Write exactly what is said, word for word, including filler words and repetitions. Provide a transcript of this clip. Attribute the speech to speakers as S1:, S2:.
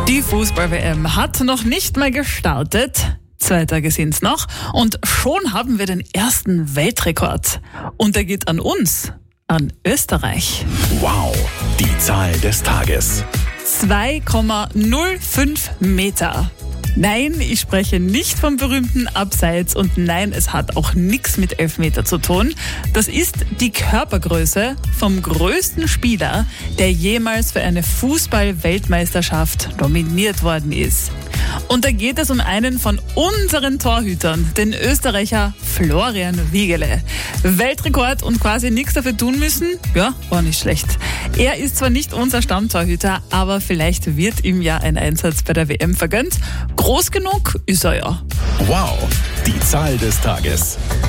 S1: Die Fußball-W M hat noch nicht mal gestartet. Zwei Tage sind's noch. Und schon haben wir den ersten Weltrekord. Und der geht an uns, an Österreich.
S2: Wow, die Zahl des Tages.
S1: zwei Komma null fünf Meter. Nein, ich spreche nicht vom berühmten Abseits und nein, es hat auch nichts mit Elfmeter zu tun. Das ist die Körpergröße vom größten Spieler, der jemals für eine Fußball-Weltmeisterschaft nominiert worden ist. Und da geht es um einen von unseren Torhütern, den Österreicher Florian Wiegele. Weltrekord und quasi nichts dafür tun müssen? Ja, war nicht schlecht. Er ist zwar nicht unser Stammtorhüter, aber vielleicht wird ihm ja ein Einsatz bei der W M vergönnt. Groß genug ist er ja.
S2: Wow, die Zahl des Tages.